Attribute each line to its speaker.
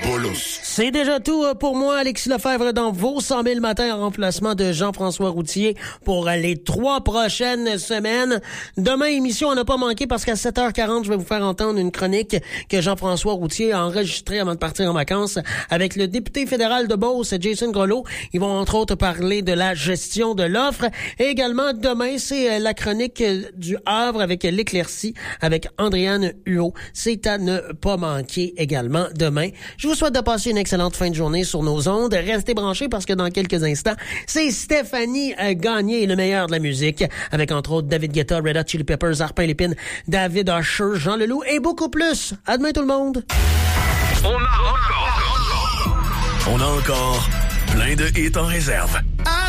Speaker 1: C'est déjà tout pour moi, Alexis Lefebvre, dans vos 100 000 matins en remplacement de Jean-François Routier pour les 3 prochaines semaines. Demain, émission, on n'a pas manqué parce qu'à 7h40, je vais vous faire entendre une chronique que Jean-François Routier a enregistrée avant de partir en vacances avec le député fédéral de Beauce, Jason Groslo. Ils vont entre autres parler de la gestion de l'offre. Et également, demain, c'est la chronique du Havre avec l'éclaircie avec Andréane Huot. C'est à ne pas manquer également demain. Je vous souhaite de passer une excellente fin de journée sur nos ondes. Restez branchés parce que dans quelques instants, c'est Stéphanie Gagné, le meilleur de la musique, avec entre autres David Guetta, Red Hot Chili Peppers, Arpin Lépine, David Usher, Jean Leloup et beaucoup plus. À demain tout le monde.
Speaker 2: On a encore plein de hits en réserve.